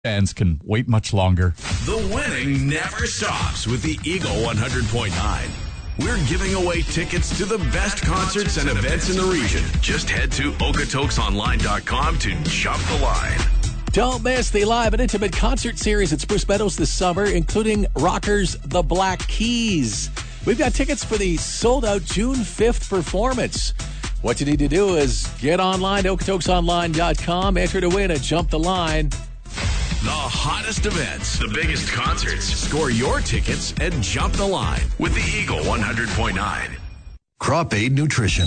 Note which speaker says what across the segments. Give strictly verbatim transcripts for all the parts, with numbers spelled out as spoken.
Speaker 1: Fans can wait much longer.
Speaker 2: The winning never stops with the Eagle one hundred point nine. We're giving away tickets to the best concerts and events in the region. Just head to okotoks online dot com to jump the line.
Speaker 3: Don't miss the live and intimate concert series at Spruce Meadows this summer, including rockers The Black Keys. We've got tickets for the sold-out June fifth performance. What you need to do is get online to okotoks online dot com, enter to win and jump the line.
Speaker 2: The hottest events, the biggest concerts. Score your tickets and jump the line with the Eagle one hundred point nine.
Speaker 4: Crop Aid Nutrition.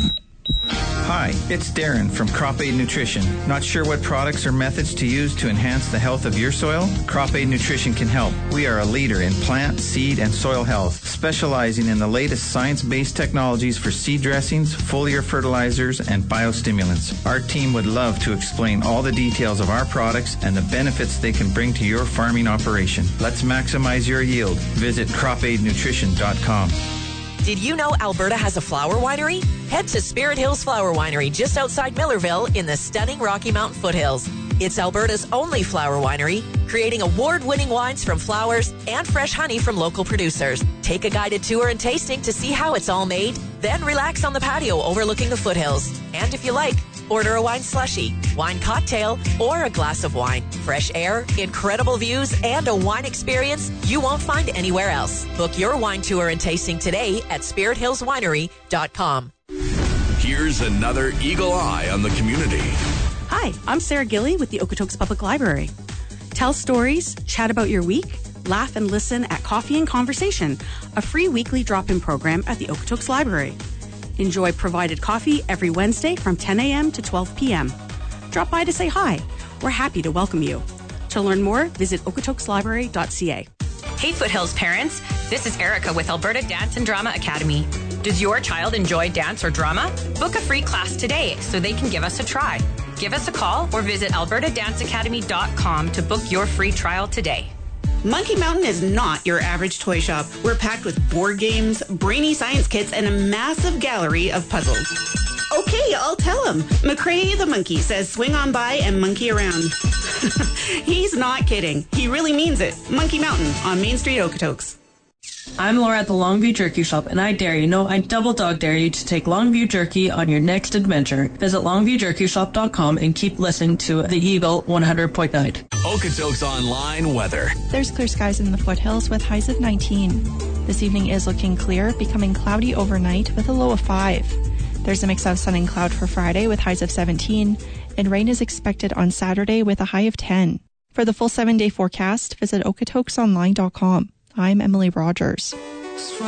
Speaker 5: Hi, it's Darren from Crop Aid Nutrition. Not sure what products or methods to use to enhance the health of your soil? Crop Aid Nutrition can help. We are a leader in plant, seed, and soil health, specializing in the latest science-based technologies for seed dressings, foliar fertilizers, and biostimulants. Our team would love to explain all the details of our products and the benefits they can bring to your farming operation. Let's maximize your yield. Visit crop aid nutrition dot com.
Speaker 6: Did you know Alberta has a flower winery? Head to Spirit Hills Flower Winery just outside Millerville in the stunning Rocky Mountain foothills. It's Alberta's only flower winery, creating award-winning wines from flowers and fresh honey from local producers. Take a guided tour and tasting to see how it's all made, then relax on the patio overlooking the foothills. And if you like, order a wine slushie, wine cocktail, or a glass of wine. Fresh air, incredible views, and a wine experience you won't find anywhere else. Book your wine tour and tasting today at spirit hills winery dot com.
Speaker 2: Here's another Eagle Eye on the community.
Speaker 7: Hi, I'm Sarah Gilly with the Okotoks Public Library. Tell stories, chat about your week, laugh and listen at Coffee and Conversation, a free weekly drop-in program at the Okotoks Library. Enjoy provided coffee every Wednesday from ten a.m. to twelve p.m. Drop by to say hi. We're happy to welcome you. To learn more, visit okotoks library dot c a.
Speaker 8: Hey Foothills parents, this is Erica with Alberta Dance and Drama Academy. Does your child enjoy dance or drama? Book a free class today so they can give us a try. Give us a call or visit alberta dance academy dot com to book your free trial today.
Speaker 9: Monkey Mountain is not your average toy shop. We're packed with board games, brainy science kits, and a massive gallery of puzzles. Okay, I'll tell him. McCrae the monkey says swing on by and monkey around. He's not kidding. He really means it. Monkey Mountain on Main Street, Okotoks.
Speaker 10: I'm Laura at the Longview Jerky Shop, and I dare you, no, I double dog dare you to take Longview Jerky on your next adventure. Visit longview jerky shop dot com and keep listening to the Eagle one hundred point nine.
Speaker 2: Okotoks Online weather.
Speaker 11: There's clear skies in the foothills with highs of nineteen. This evening is looking clear, becoming cloudy overnight with a low of five. There's a mix of sun and cloud for Friday with highs of seventeen, and rain is expected on Saturday with a high of ten. For the full seven-day forecast, visit okotoks online dot com. I'm Emily Rogers.